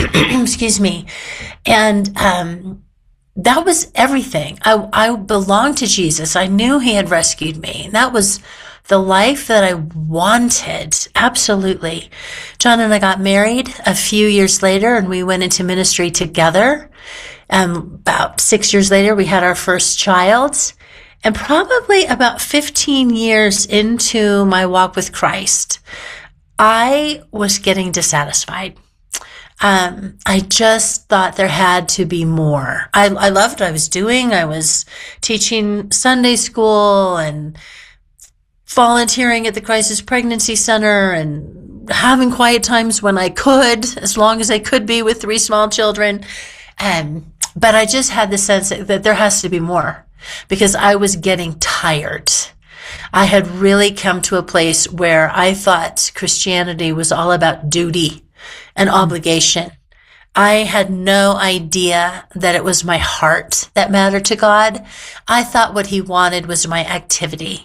excuse me. And that was everything. I belonged to Jesus. I knew he had rescued me. And that was the life that I wanted. Absolutely. John and I got married a few years later, and we went into ministry together. About 6 years later, we had our first child. And probably about 15 years into my walk with Christ, I was getting dissatisfied. I just thought there had to be more. I loved what I was doing. I was teaching Sunday school and volunteering at the Crisis Pregnancy Center and having quiet times when I could, as long as I could be with 3 small children. But I just had the sense that there has to be more, because I was getting tired. I had really come to a place where I thought Christianity was all about duty and obligation. I had no idea that it was my heart that mattered to God. I thought what he wanted was my activity.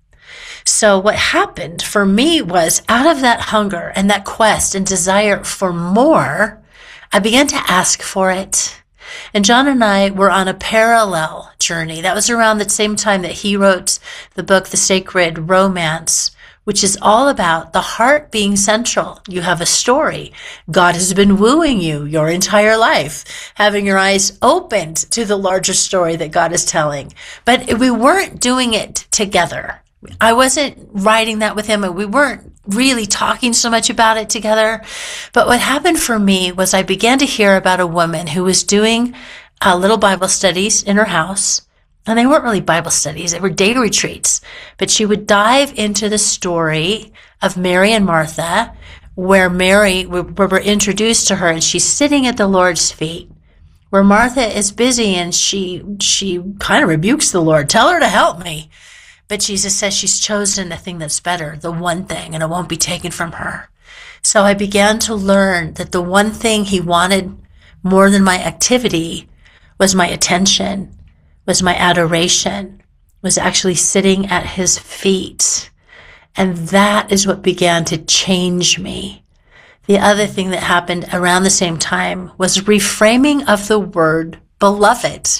So what happened for me was, out of that hunger and that quest and desire for more, I began to ask for it. And John and I were on a parallel journey. That was around the same time that he wrote the book, The Sacred Romance, which is all about the heart being central. You have a story. God has been wooing you your entire life, having your eyes opened to the larger story that God is telling. But we weren't doing it together. I wasn't writing that with him, and we weren't really talking so much about it together. But what happened for me was I began to hear about a woman who was doing little Bible studies in her house. And they weren't really Bible studies, they were day retreats. But she would dive into the story of Mary and Martha, where we're introduced to her, and she's sitting at the Lord's feet, where Martha is busy, and she kind of rebukes the Lord. Tell her to help me. But Jesus says she's chosen the thing that's better, the one thing, and it won't be taken from her. So I began to learn that the one thing he wanted more than my activity was my attention, was my adoration, was actually sitting at his feet. And that is what began to change me. The other thing that happened around the same time was reframing of the word beloved.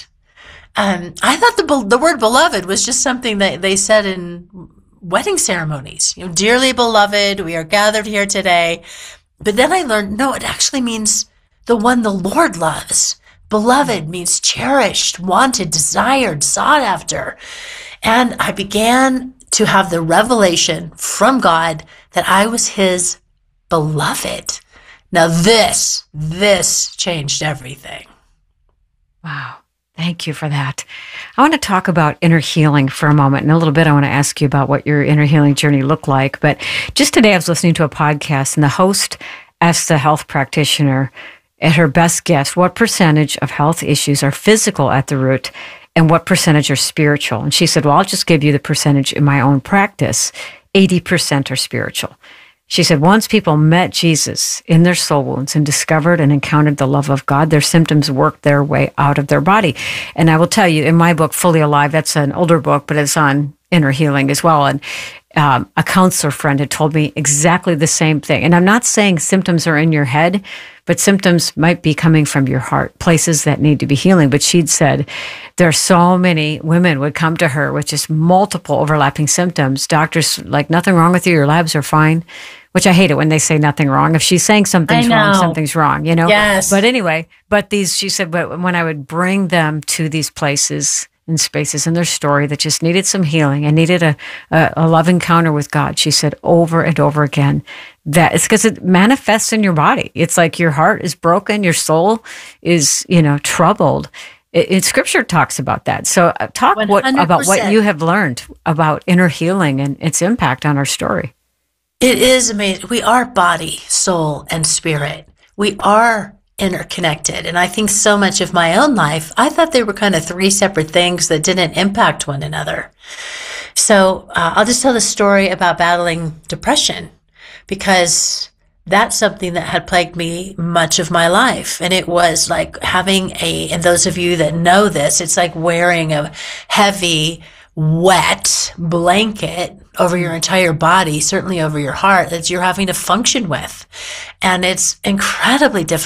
I thought the word beloved was just something that they said in wedding ceremonies. You know, dearly beloved, we are gathered here today. But then I learned, no, it actually means the one the Lord loves. Beloved means cherished, wanted, desired, sought after. And I began to have the revelation from God that I was his beloved. Now this changed everything. Wow. Thank you for that. I want to talk about inner healing for a moment. In a little bit, I want to ask you about what your inner healing journey looked like. But just today, I was listening to a podcast, and the host asked the health practitioner at her best guess, what percentage of health issues are physical at the root and what percentage are spiritual? And she said, well, I'll just give you the percentage in my own practice. 80% are spiritual. She said, once people met Jesus in their soul wounds and discovered and encountered the love of God, their symptoms worked their way out of their body. And I will tell you, in my book, Fully Alive, that's an older book, but it's on inner healing as well. And a counselor friend had told me exactly the same thing. And I'm not saying symptoms are in your head, but symptoms might be coming from your heart, places that need to be healing. But she'd said there are so many women would come to her with just multiple overlapping symptoms. Doctors like, nothing wrong with you, your labs are fine, which I hate it when they say nothing wrong. If she's saying something's wrong, something's wrong, you know? Yes. But anyway, she said, but when I would bring them to these places and spaces in their story that just needed some healing and needed a love encounter with God, she said over and over again, that it's because it manifests in your body. It's like your heart is broken, your soul is, troubled. Scripture talks about that. So talk about what you have learned about inner healing and its impact on our story. It is amazing. We are body, soul, and spirit. We are interconnected. And I think so much of my own life, I thought they were kind of 3 separate things that didn't impact one another. So I'll just tell the story about battling depression, because that's something that had plagued me much of my life. And it was like having and those of you that know this, it's like wearing a heavy, wet blanket over your entire body, certainly over your heart, that you're having to function with. And it's incredibly difficult.